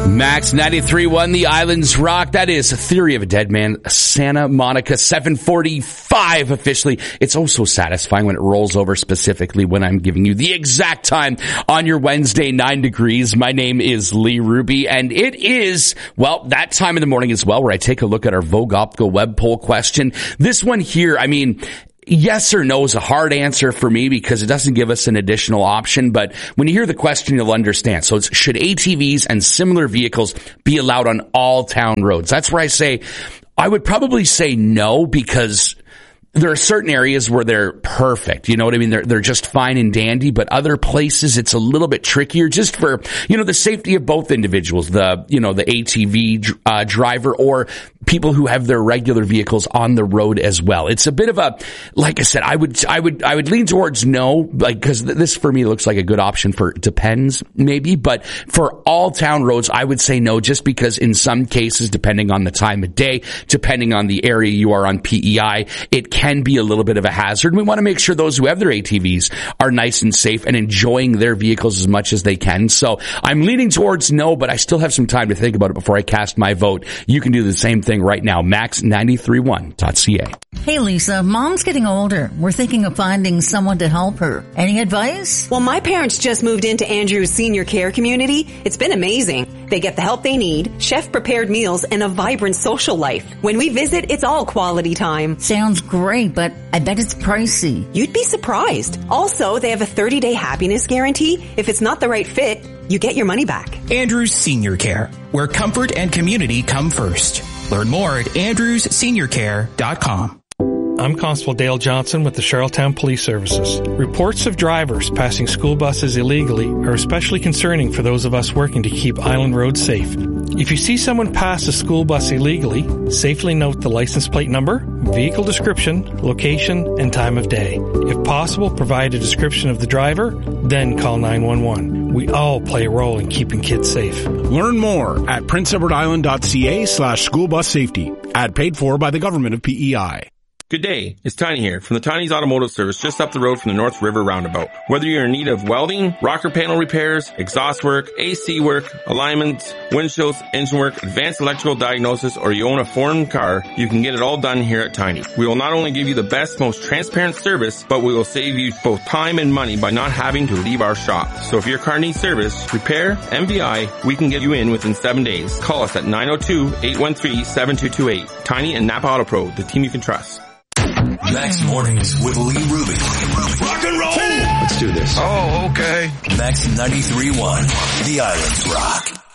Max 93.1, The Islands Rock. That is Theory of a Dead Man, Santa Monica, 7:45 officially. It's oh so satisfying when it rolls over, specifically when I'm giving you the exact time on your Wednesday, 9 degrees. My name is Lee Ruby, and it is, well, that time of the morning as well where I take a look at our Vogue Optical web poll question. This one here, I mean, yes or no is a hard answer for me because it doesn't give us an additional option, but when you hear the question, you'll understand. So it's, should ATVs and similar vehicles be allowed on all town roads? That's where I say, I would probably say no, because there are certain areas where they're perfect. You know what I mean? They're just fine and dandy, but other places it's a little bit trickier just for, the safety of both individuals, the ATV driver or people who have their regular vehicles on the road as well. It's a bit of a, like I said, I would lean towards no, cause this for me looks like a good option for depends maybe, but for all town roads, I would say no, just because in some cases, depending on the time of day, depending on the area you are on PEI, it can be a little bit of a hazard. We want to make sure those who have their ATVs are nice and safe and enjoying their vehicles as much as they can. So I'm leaning towards no, but I still have some time to think about it before I cast my vote. You can do the same thing right now. Max931.ca. Hey Lisa, Mom's getting older. We're thinking of finding someone to help her. Any advice? Well, my parents just moved into Andrew's senior care community. It's been amazing. They get the help they need, chef-prepared meals, and a vibrant social life. When we visit, it's all quality time. Sounds great, but I bet it's pricey. You'd be surprised. Also, they have a 30-day happiness guarantee. If it's not the right fit, you get your money back. Andrews Senior Care, where comfort and community come first. Learn more at andrewsseniorcare.com. I'm Constable Dale Johnson with the Charlottetown Police Services. Reports of drivers passing school buses illegally are especially concerning for those of us working to keep Island roads safe. If you see someone pass a school bus illegally, safely note the license plate number, vehicle description, location, and time of day. If possible, provide a description of the driver, then call 911. We all play a role in keeping kids safe. Learn more at princeedwardisland.ca/schoolbussafety. Ad paid for by the government of PEI. Good day, it's Tiny here from the Tiny's Automotive Service just up the road from the North River Roundabout. Whether you're in need of welding, rocker panel repairs, exhaust work, AC work, alignments, windshields, engine work, advanced electrical diagnosis, or you own a foreign car, you can get it all done here at Tiny. We will not only give you the best, most transparent service, but we will save you both time and money by not having to leave our shop. So if your car needs service, repair, MVI, we can get you in within 7 days. Call us at 902-813-7228. Tiny and Napa Auto Pro, the team you can trust. Max Mornings with Lee Ruby. Rock and roll! Let's do this. Oh, okay. Max 93.1, The Islands Rock.